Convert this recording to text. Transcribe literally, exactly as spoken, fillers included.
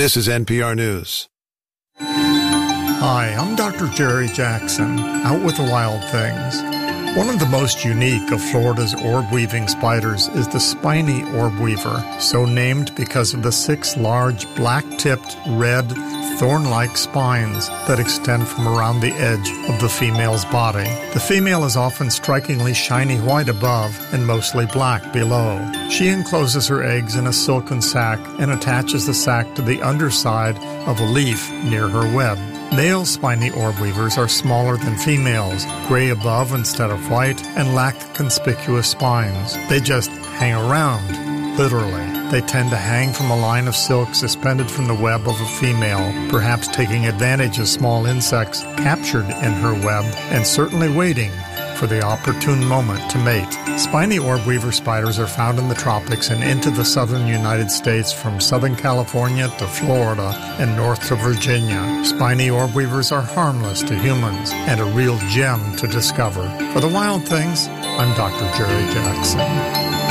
This is N P R News. Hi, I'm Doctor Jerry Jackson, out with the wild things. One of the most unique of Florida's orb-weaving spiders is the spiny orb weaver, so named because of the six large black-tipped, red, thorn-like spines that extend from around the edge of the female's body. The female is often strikingly shiny white above and mostly black below. She encloses her eggs in a silken sac and attaches the sac to the underside of a leaf near her web. Male spiny orb weavers are smaller than females, gray above instead of white, and lack conspicuous spines. They just hang around, literally. They tend to hang from a line of silk suspended from the web of a female, perhaps taking advantage of small insects captured in her web and certainly waiting for the opportune moment to mate. Spiny orb weaver spiders are found in the tropics and into the southern United States from Southern California to Florida and north to Virginia. Spiny orb weavers are harmless to humans and a real gem to discover. For the wild things, I'm Doctor Jerry Jackson.